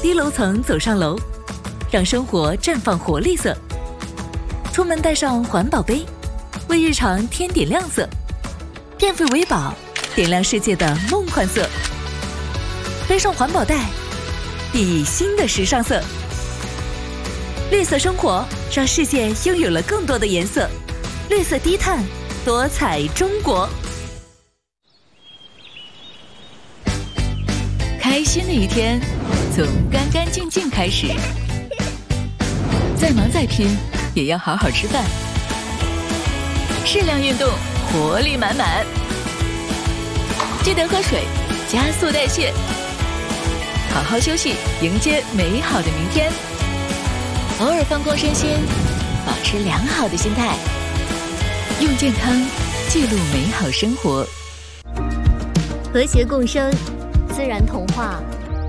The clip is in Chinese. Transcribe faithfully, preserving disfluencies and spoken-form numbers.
低楼层走上楼，让生活绽放活力色。出门带上环保杯，为日常添点亮色。变废为宝，点亮世界的梦幻色。背上环保袋，熠熠新的时尚色。绿色生活，让世界拥有了更多的颜色。绿色低碳，多彩中国。开心的一天，从干干净净开始。再忙再拼，也要好好吃饭。适量运动，活力满满。记得喝水，加速代谢。好好休息，迎接美好的明天。偶尔放空身心，保持良好的心态。用健康记录美好生活。 和谐共生，自然童话。